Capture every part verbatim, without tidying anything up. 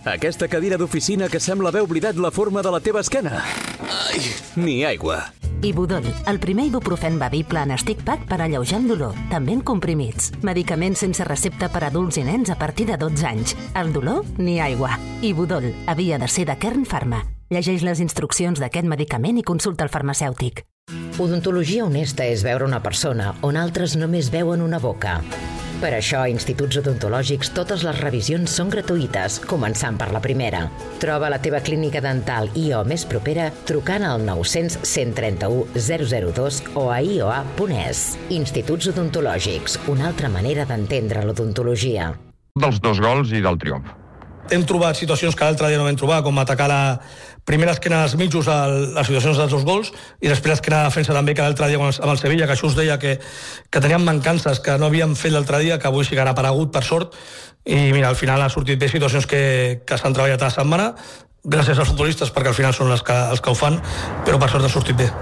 Aquesta cadira d'oficina que sembla haver oblidat la forma de la teva esquena. Ai, ni aigua. Ibudol, el primer ibuprofen bevible en stick pack per alleujar el dolor, també en comprimits. Medicaments sense recepta per adults i nens a partir de dotze anys. El dolor, ni aigua. Ibudol, havia de ser de Kern Pharma. Llegeix les instruccions d'aquest medicament i consulta el farmacèutic. Odontologia honesta és veure una persona on altres només veuen una boca. Per això, a Instituts Odontològics, totes les revisions són gratuïtes, començant per la primera. Troba la teva clínica dental I O més propera trucant al nou cents, cent trenta-u, zero zero dos o a i o a punt es. Instituts Odontològics, una altra manera d'entendre l'odontologia. Dels dos gols i del triomf. Hem trobat situacions que l'altre dia no vam trobar, com atacar la primera esquena dels mitjos a les situacions dels dos gols i després l'esquena de defensa també, que l'altre dia amb el Sevilla, que això us deia que, que teníem mancances que no havíem fet l'altre dia, que avui sí que han aparegut, per sort, i mira, al final ha sortit bé situacions que, que s'han treballat a la setmana, gràcies als futbolistes, perquè al final són els que, els que ho fan, però per sort ha sortit bé.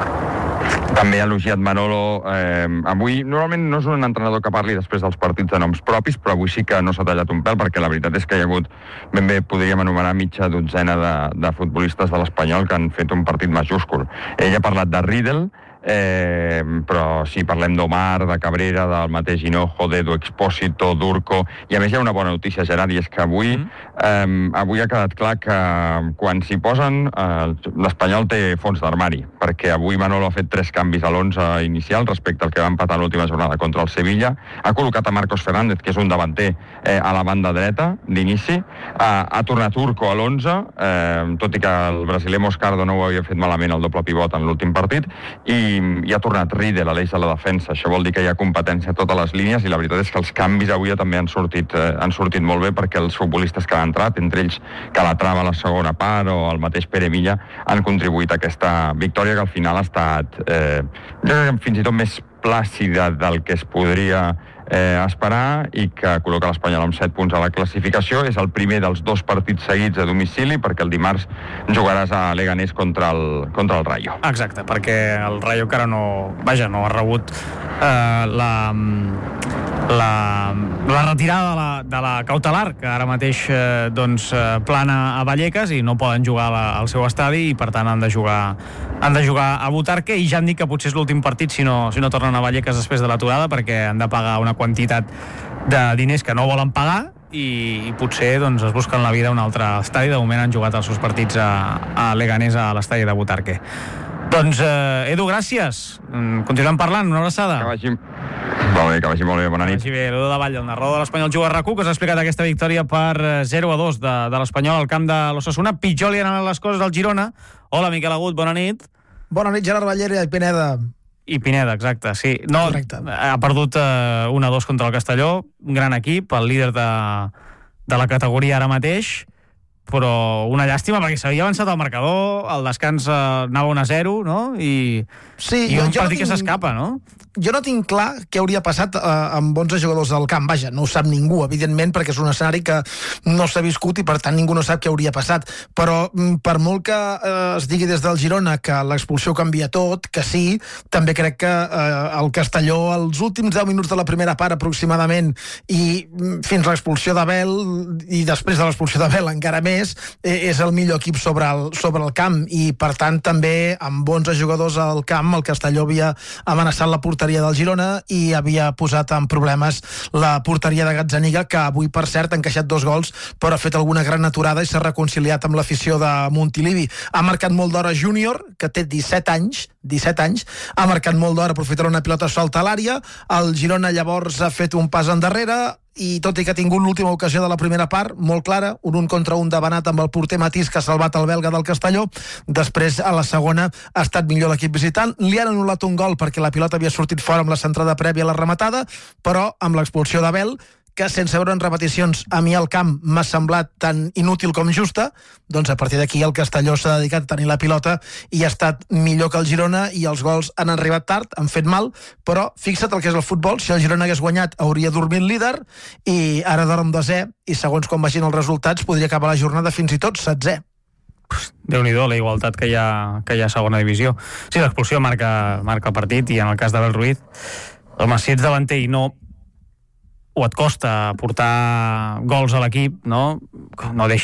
També ha elogiat Manolo. Eh, avui, normalment no és un entrenador que parli després dels partits de noms propis, però avui sí que no s'ha tallat un pèl, perquè la veritat és que hi ha hagut, ben bé podríem anomenar mitja dotzena de, de futbolistes de l'Espanyol que han fet un partit majúscul. Ell ha parlat de Riedel, eh, però si parlem d'Omar, de Cabrera, del mateix Hinojo, d'Edu Expósito, d'Urco, i a més hi ha una bona notícia, Gerard, i és que avui, eh, avui ha quedat clar que quan s'hi posen eh, l'Espanyol té fons d'armari, perquè avui Manolo ha fet tres canvis a l'onze inicial respecte al que va empatar l'última jornada contra el Sevilla. Ha col·locat a Marcos Fernández, que és un davanter, eh, a la banda dreta d'inici. Ha, ha tornat Urco a l'onze, eh, tot i que el brasiler Moscardo no ho havia fet malament el doble pivot en l'últim partit, i i ha tornat Riedel a l'eix de la defensa. Això vol dir que hi ha competència a totes les línies i la veritat és que els canvis avui també han sortit, eh, han sortit molt bé, perquè els futbolistes que han entrat, entre ells Calatrava a la segona part o el mateix Pere Milla, han contribuït a aquesta victòria que al final ha estat eh, fins i tot més plàcida del que es podria eh, esperar i que col·loca l'Espanyol amb set punts a la classificació. És el primer dels dos partits seguits a domicili, perquè el dimarts jugaràs a Leganés contra el, contra el Rayo. Exacte, perquè el Rayo encara no, vaja, no ha rebut eh, la, la, la retirada de la, de la cautelar, que ara mateix eh, doncs, eh, plana a Vallecas i no poden jugar la, al seu estadi i per tant han de jugar, han de jugar a Butarque, i ja han dit que potser és l'últim partit si no, si no tornen a Vallecas després de l'aturada, perquè han de pagar una quantitat de diners que no volen pagar i, i potser doncs, es busquen la vida a un altre estadi. De moment han jugat els seus partits a, a Leganés, a l'estadi de Butarque. Doncs, eh, Edu, gràcies. Continuem parlant, una abraçada. Que vagi molt bé, que vagi molt bé, bona nit. Que vagi bé, l'Edu de Vall, el narrador de l'Espanyol Juga a RAC u, que us ha explicat aquesta victòria per zero a dos de, de l'Espanyol al camp de l'Osasuna. Pitjor li han anat les coses al Girona. Hola, Miquel Agut, bona nit. Bona nit, Gerard Ballera i Pineda. I Pineda, exacte, sí. No, correcte. Ha perdut eh, un a dos contra el Castelló, un gran equip, el líder de, de la categoria ara mateix, però una llàstima perquè s'havia avançat el marcador, el descans eh, anava un a zero, no? I, sí, i un jo, jo partit no que s'escapa, no? Jo no tinc clar què hauria passat eh, amb onze jugadors del camp. Vaja, no ho sap ningú, evidentment, perquè és un escenari que no s'ha viscut i per tant ningú no sap què hauria passat. Però per molt que eh, es digui des del Girona que l'expulsió canvia tot, que sí, també crec que eh, el Castelló, els últims deu minuts de la primera part aproximadament i fins a l'expulsió d'Abel i després de l'expulsió d'Abel encara més, eh, és el millor equip sobre el, sobre el camp, i per tant també amb onze jugadors al camp el Castelló havia amenaçat la porteria del Girona i havia posat en problemes la porteria de Gazzaniga, que avui per cert ha encaixat dos gols però ha fet alguna gran aturada i s'ha reconciliat amb l'afició de Montilivi. Ha marcat molt d'hora Júnior, que té disset anys, disset anys, ha marcat molt d'hora aprofitant una pilota solta a l'àrea. El Girona llavors ha fet un pas endarrere i tot i que ha tingut l'última ocasió de la primera part, molt clara, un un contra un de Benat amb el porter Matís, que ha salvat el belga del Castelló, després a la segona ha estat millor l'equip visitant. Li han anul·lat un gol perquè la pilota havia sortit fora amb la centrada prèvia a la rematada, però amb l'expulsió d'Abel, que sense veure en repeticions a mi el camp m'ha semblat tan inútil com justa, doncs a partir d'aquí el Castelló s'ha dedicat a tenir la pilota i ha estat millor que el Girona, i els gols han arribat tard, han fet mal, però fixa't el que és el futbol. Si el Girona hagués guanyat hauria dormit líder i ara dorm desè, i segons com vagin els resultats podria acabar la jornada fins i tot setzè. Déu-n'hi-do la igualtat que hi ha, que hi ha a segona divisió. Sí, l'expulsió marca, marca el partit, i en el cas d'Abel Ruiz, home, si ets davanter i no o et costa portar gols a l'equip, no, no deixis